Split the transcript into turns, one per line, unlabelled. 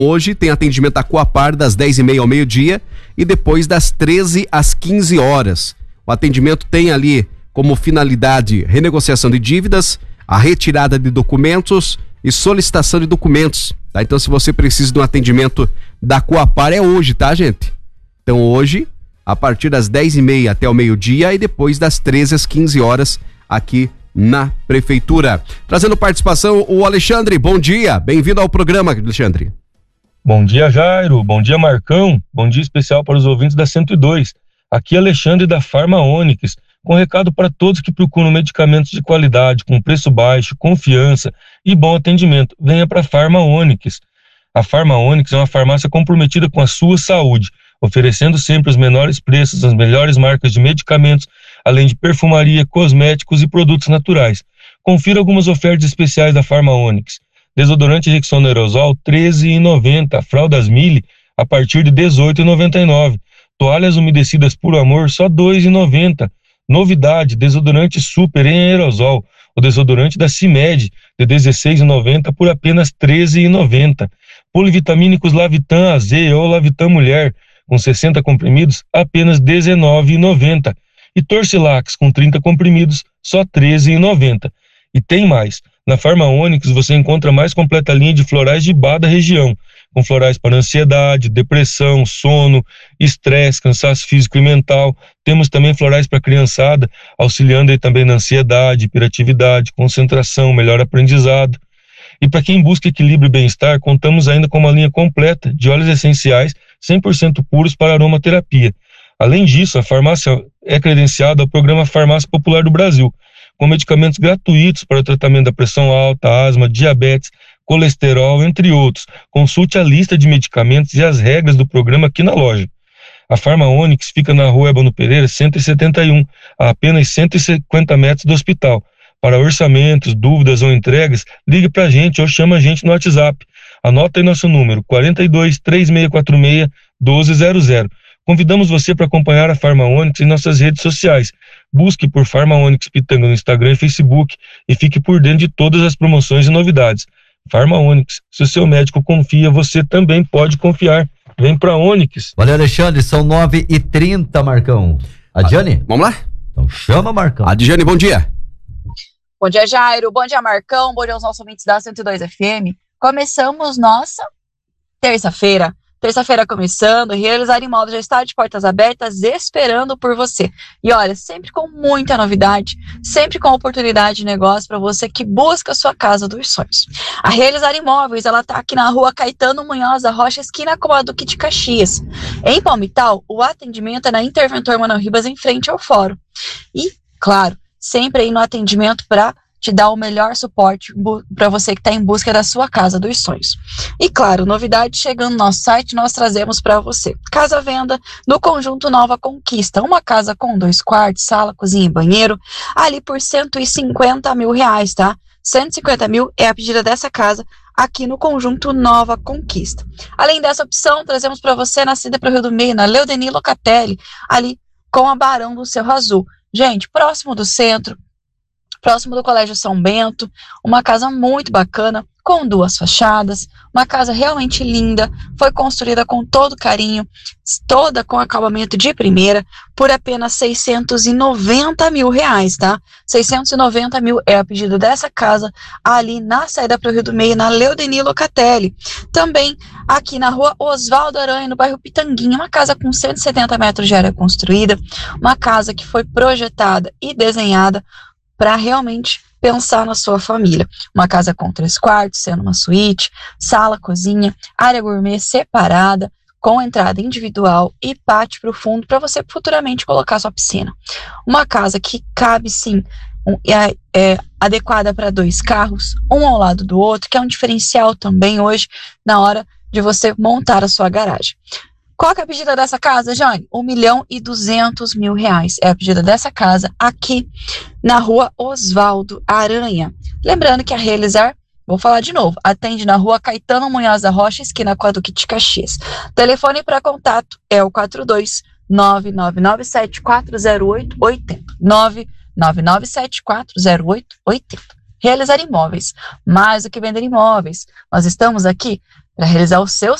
Hoje tem atendimento da Coapar das 10h30 ao meio-dia e depois das 13 às 15 horas. O atendimento tem ali como finalidade renegociação de dívidas, a retirada de documentos e solicitação de documentos, tá? Então, se você precisa de um atendimento da Coapar, é hoje, tá, gente? Então, hoje, a partir das 10h30 até o meio-dia e depois das 13 às 15 horas aqui na Prefeitura. Trazendo participação o Alexandre. Bom dia, bem-vindo ao programa, Alexandre.
Bom dia, Jairo. Bom dia, Marcão. Bom dia especial para os ouvintes da 102. Aqui é Alexandre da Farma Onyx, com recado para todos que procuram medicamentos de qualidade, com preço baixo, confiança e bom atendimento. Venha para a Farma Onyx. A Farma Onyx é uma farmácia comprometida com a sua saúde, oferecendo sempre os menores preços, as melhores marcas de medicamentos, além de perfumaria, cosméticos e produtos naturais. Confira algumas ofertas especiais da Farma Onyx. Desodorante Rexona Aerosol, R$ 13,90. Fraldas Mille, a partir de R$ 18,99. Toalhas umedecidas Puro Amor, só R$ 2,90. Novidade, desodorante Super em aerosol. O desodorante da CIMED, de R$ 16,90 por apenas R$ 13,90. Polivitamínicos Lavitan AZ ou Lavitan Mulher, com 60 comprimidos, apenas R$ 19,90. E Torcilax, com 30 comprimidos, só R$ 13,90. E tem mais. Na Farma Onyx você encontra a mais completa linha de florais de Bá da região, com florais para ansiedade, depressão, sono, estresse, cansaço físico e mental. Temos também florais para criançada, auxiliando aí também na ansiedade, hiperatividade, concentração, melhor aprendizado. E para quem busca equilíbrio e bem-estar, contamos ainda com uma linha completa de óleos essenciais 100% puros para aromaterapia. Além disso, a farmácia é credenciada ao programa Farmácia Popular do Brasil, com medicamentos gratuitos para o tratamento da pressão alta, asma, diabetes, colesterol, entre outros. Consulte a lista de medicamentos e as regras do programa aqui na loja. A Farma Onyx fica na Rua Ébano Pereira, 171, a apenas 150 metros do hospital. Para orçamentos, dúvidas ou entregas, ligue para a gente ou chama a gente no WhatsApp. Anota aí nosso número, 42 3646 1200. Convidamos você para acompanhar a Farma Onyx em nossas redes sociais. Busque por Farma Onyx Pitanga no Instagram e Facebook e fique por dentro de todas as promoções e novidades. Farma Onyx, se o seu médico confia, você também pode confiar. Vem pra Onyx.
Valeu, Alexandre, são 9h30, Marcão. Adjane?
Vamos lá?
Então chama, Marcão.
Adjane, bom dia.
Bom dia, Jairo. Bom dia, Marcão. Bom dia aos nossos ouvintes da 102 FM. Começamos nossa terça-feira. Terça-feira começando, Realizar Imóveis já está de portas abertas esperando por você. E olha, sempre com muita novidade, sempre com oportunidade de negócio para você que busca a sua casa dos sonhos. A Realizar Imóveis, ela está aqui na Rua Caetano Munhoz da Rocha, esquina com a Duque de Caxias. Em Palmital, o atendimento é na Interventor Manuel Ribas, em frente ao fórum. E, claro, sempre aí no atendimento para te dar o melhor suporte para você que está em busca da sua casa dos sonhos. E claro, novidade chegando no nosso site, nós trazemos para você. Casa à venda no conjunto Nova Conquista, uma casa com 2 quartos, sala, cozinha e banheiro, ali por R$150 mil, tá? 150 mil é a pedida dessa casa aqui no conjunto Nova Conquista. Além dessa opção, trazemos para você na saída para o Rio do Meio, na Leodeni Locatelli, ali com a Barão do Cerro Azul. Gente, próximo do centro, próximo do Colégio São Bento, uma casa muito bacana, com 2 fachadas, uma casa realmente linda, foi construída com todo carinho, toda com acabamento de primeira, por apenas R$690 mil, tá? 690 mil é a pedida dessa casa, ali na saída para o Rio do Meio, na Leodeni Locatelli. Também aqui na Rua Oswaldo Aranha, no bairro Pitanguinha, uma casa com 170 metros de área construída, uma casa que foi projetada e desenhada para realmente pensar na sua família. Uma casa com 3 quartos, sendo uma suíte, sala, cozinha, área gourmet separada, com entrada individual e pátio para o fundo, para você futuramente colocar sua piscina. Uma casa que cabe sim, é adequada para 2 carros, um ao lado do outro, que é um diferencial também hoje na hora de você montar a sua garagem. Qual que é a pedida dessa casa, Jane? R$1.200.000 é a pedida dessa casa aqui na Rua Oswaldo Aranha. Lembrando que a Realizar, vou falar de novo, atende na Rua Caetano Munhoz da Rocha, esquina com a Duque de Caxias. Telefone para contato é o 42 999740880. 999740880. Realizar Imóveis, mais do que vender imóveis. Nós estamos aqui para realizar o seu